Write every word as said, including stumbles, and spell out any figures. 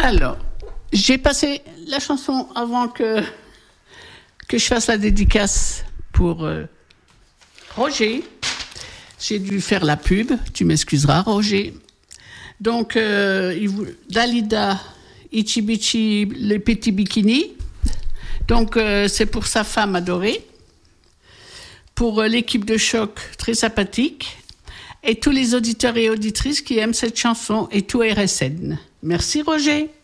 Alors, j'ai passé la chanson avant que, que je fasse la dédicace pour euh, Roger. J'ai dû faire la pub, tu m'excuseras, Roger. Donc, euh, il, Dalida, Ichi Bichi, les petits bikinis. Donc, euh, c'est pour sa femme adorée. Pour euh, l'équipe de Choc, très sympathique. Et tous les auditeurs et auditrices qui aiment cette chanson et tout R S N. Merci, Roger.